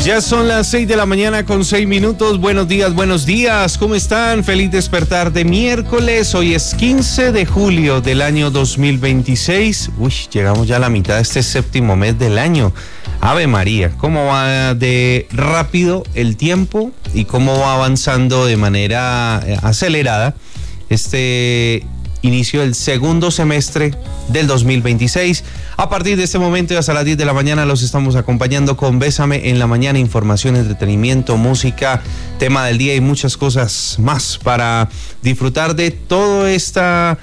Ya son las 6 de la mañana con 6 minutos. Buenos días. ¿Cómo están? Feliz despertar de miércoles. Hoy es 15 de julio del año 2026. Uy, llegamos ya a la mitad de este séptimo mes del año. Ave María, ¿cómo va de rápido el tiempo y cómo va avanzando de manera acelerada este inicio del segundo semestre del 2026? A partir de este momento y hasta las 10 de la mañana los estamos acompañando con Bésame en la Mañana, información, entretenimiento, música, tema del día y muchas cosas más para disfrutar de todo este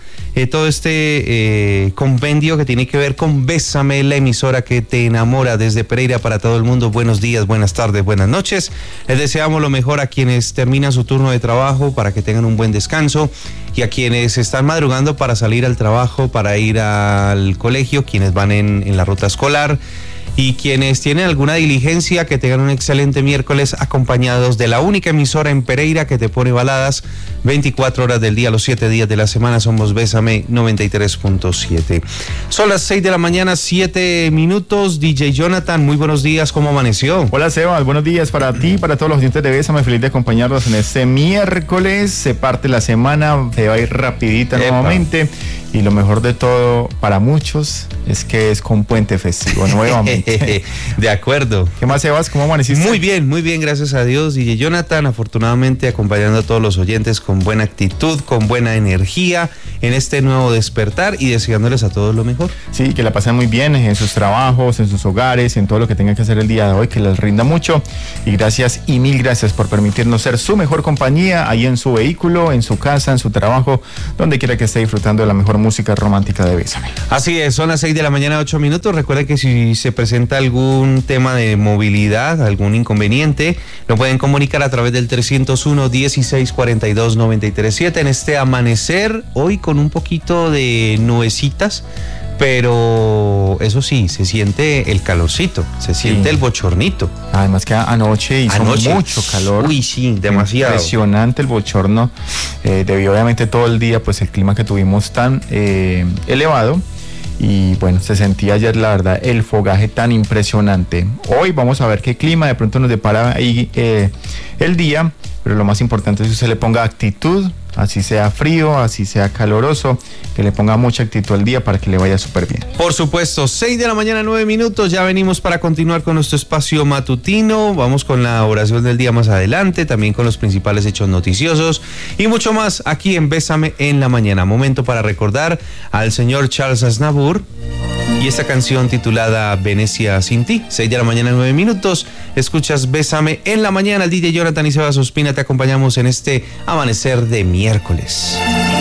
compendio que tiene que ver con Bésame, la emisora que te enamora desde Pereira para todo el mundo. Buenos días, buenas tardes, buenas noches. Les deseamos lo mejor a quienes terminan su turno de trabajo para que tengan un buen descanso y a quienes están madrugando para salir al trabajo, para ir al colegio, quienes van en la ruta escolar y quienes tienen alguna diligencia, que tengan un excelente miércoles acompañados de la única emisora en Pereira que te pone baladas 24 horas del día, los 7 días de la semana. Somos Bésame 93.7. Son las 6 de la mañana, 7 minutos. DJ Jonathan, muy buenos días, ¿cómo amaneció? Hola Sebas, buenos días para ti, para todos los oyentes de Bésame. Feliz de acompañarlos en este miércoles. Se parte la semana, se va a ir rapidita nuevamente. Y lo mejor de todo para muchos es que es con puente festivo nuevamente. De acuerdo. ¿Qué más, Sebas? ¿Cómo amaneciste? Muy bien, gracias a Dios. DJ Jonathan, afortunadamente acompañando a todos los oyentes con buena actitud, con buena energía en este nuevo despertar y deseándoles a todos lo mejor. Sí, que la pasen muy bien en sus trabajos, en sus hogares, en todo lo que tengan que hacer el día de hoy, que les rinda mucho. Y gracias y mil gracias por permitirnos ser su mejor compañía ahí en su vehículo, en su casa, en su trabajo, donde quiera que esté disfrutando de la mejor música romántica de Bésame. Así es, son las 6 de la mañana, 8 minutos. Recuerden que si se presenta algún tema de movilidad, algún inconveniente, lo pueden comunicar a través del 301-1642-937 en este amanecer, hoy con un poquito de nubecitas, pero eso sí, se siente el calorcito, se siente el bochornito. Además que anoche hizo mucho calor. Uy, sí, demasiado. Impresionante el bochorno, debido obviamente todo el día, pues el clima que tuvimos tan elevado. Y bueno, se sentía ayer, la verdad, el fogaje tan impresionante. Hoy vamos a ver qué clima de pronto nos depara ahí el día, pero lo más importante es que se le ponga actitud, así sea frío, así sea caloroso, que le ponga mucha actitud al día para que le vaya súper bien. Por supuesto, 6 de la mañana, 9 minutos, ya venimos para continuar con nuestro espacio matutino. Vamos con la oración del día más adelante, también con los principales hechos noticiosos y mucho más aquí en Bésame en la Mañana. Momento para recordar al señor Charles Aznavour y esta canción titulada Venecia sin ti. 6 de la mañana, 9 minutos. Escuchas Bésame en la Mañana. El DJ Jonathan y Sebas Ospina te acompañamos en este amanecer de miércoles.